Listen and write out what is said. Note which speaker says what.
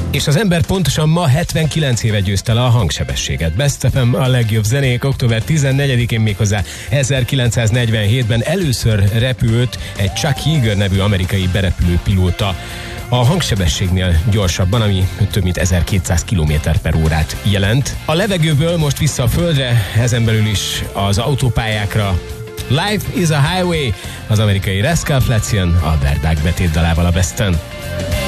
Speaker 1: És az ember pontosan ma 79 éve győzte le a hangsebességet. Best FM a legjobb zenék. Október 14-én méghozzá 1947-ben először repült egy Chuck Yeager nevű amerikai berepülő pilóta a hangsebességnél gyorsabban, ami több mint 1200 km/órát jelent. A levegőből most vissza a földre, ezen belül is az autópályákra. Life is a Highway, az amerikai Rascal Flatts jön a Verdák betétdalával a Besten.